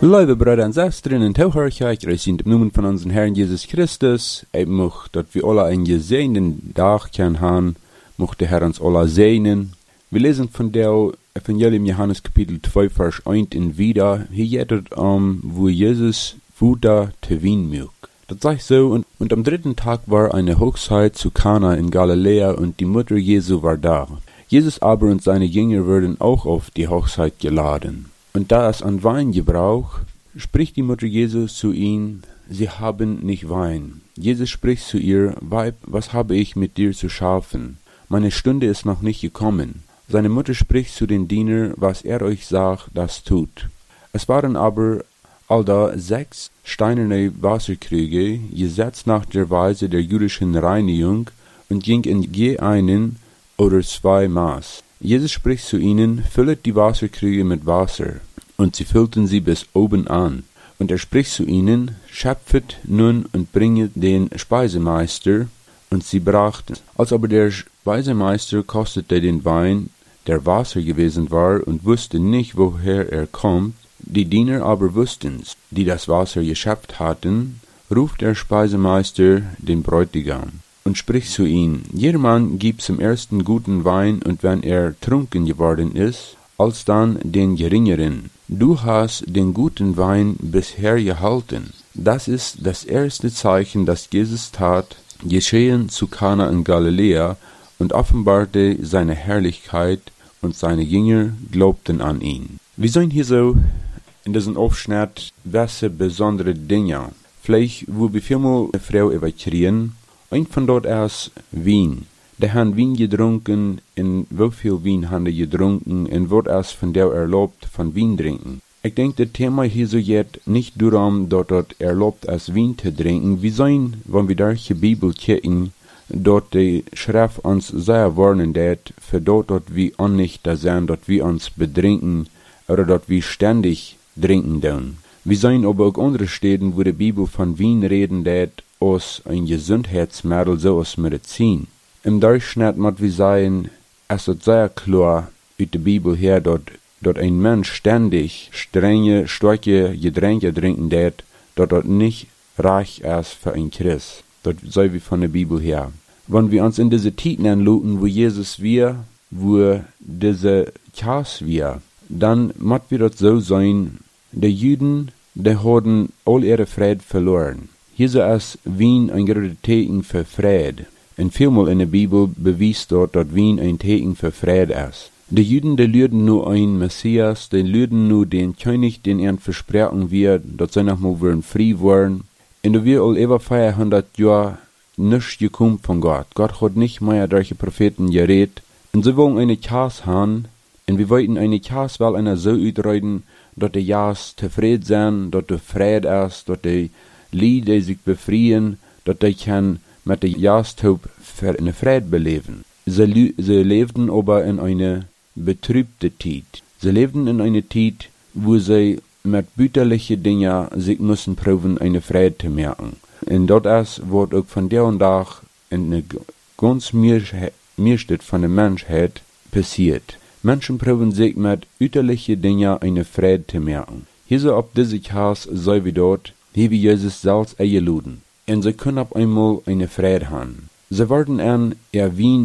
Lieve broeder en zusteren en toehoorkijk, er zijn de noemen van onze Herrn Jesus Christus. Ik mocht dat we alle een gezegende dag kunnen hebben, mocht de Herr uns alle segnen. Wir lesen von der Evangelium Johannes Kapitel 2, Vers 1 in wieder. Hier geht es wo Jesus Futter te Wien mögt. Das sagt so, und am dritten Tag war eine Hochzeit zu Kana in Galiläa und die Mutter Jesu war da. Jesus aber und seine Jünger wurden auch auf die Hochzeit geladen. Und da es an Wein gebrauch, spricht die Mutter Jesu zu ihnen, sie haben nicht Wein. Jesus spricht zu ihr, Weib, was habe ich mit dir zu schaffen? Meine Stunde ist noch nicht gekommen. Seine Mutter spricht zu den Dienern, was er euch sagt, das tut. Es waren aber allda 6 steinerne Wasserkrüge, gesetzt nach der Weise der jüdischen Reinigung, und ging in je einen oder 2 Maß. Jesus spricht zu ihnen, füllet die Wasserkrüge mit Wasser. Und sie füllten sie bis oben an. Und er spricht zu ihnen, schöpfet nun und bringet den Speisemeister. Und sie brachten. Als aber der Speisemeister kostete den Wein, der Wasser gewesen war, und wusste nicht, woher er kommt, die Diener aber wussten's, die das Wasser geschöpft hatten, ruft der Speisemeister den Bräutigam und spricht zu ihm, jedermann gibt zum ersten guten Wein, und wenn er trunken geworden ist, alsdann den geringeren. Du hast den guten Wein bisher gehalten. Das ist das erste Zeichen, das Jesus tat, geschehen zu Kana in Galiläa, und offenbarte seine Herrlichkeit, und seine Jünger glaubten an ihn. Wir sehen hier so in diesem Aufschnitt welche besondere Dinge. Vielleicht, wo wir vielmal eine Frau evakuieren, ein von dort ist Wein. Der haben Wein getrunken, in wie viel Wein haben die getrunken, und wird es von der erlaubt, von Wein trinken. Ich denke, das Thema hier so geht nicht darum, dort erlaubt es Wein zu trinken. Wir sehen, wenn wir durch die Bibel kicken, dort die Schrift uns sehr warnen wird, für dort wir unnichter sind, dort wir uns betrinken, oder dort wir ständig trinken tun. Wir sehen aber auch andere Stellen, wo die Bibel von Wein reden wird, als ein Gesundheitsmittel, so als Medizin. Im Durchschnitt muss wir sagen, es ist sehr klar aus der Bibel her, dort ein Mensch ständig strenge, starke Getränke trinken wird, dort nicht reich ist für ein Christ. Dort sei wir von der Bibel her. Wenn wir uns in diese Titen anschauen, wo Jesus wir, wo diese Chaos wir, dann muss wir dort so sein, die Juden, die haben all ihre Frieden verloren. Hier so ist Wein ein großes Zeichen für Frieden. Und vielmal in der Bibel bewies dort, dass Wein ein Zeichen für Frieden ist. Die Juden, die lüden nur ein Messias, die lüden nur den König, den er versprochen wird, dass sie nochmal werden frei werden. Und da wir all über 400 Jahre nichts gekommen von Gott. Gott hat nicht mehr solche Propheten geredet. Und sie wollen eine Chance haben, und wir wollten eine Chance, weil einer so utreiten, dass die Jas zufrieden sind, dass der Friede ist, dass die Lieder sich befreien, dass die kann mit der Jastub für eine Friede beleben. Sie lebten aber in eine betrübte Zeit. Sie lebten in einer Zeit, wo sie mit bütterlichen Dingen sich müssen proben, eine Friede zu merken. Und dort ist, wird auch von der und Tag in eine ganz Mehrstadt von der Menschheit passiert. Menschen proben sich mit bütterlichen Dingen eine Friede zu merken. Hier so auf diese Chance sei wie dort, wie wir Jesus selbst eingeladen. Und sie können auf einmal eine Friede haben. Sie werden an ihr Wein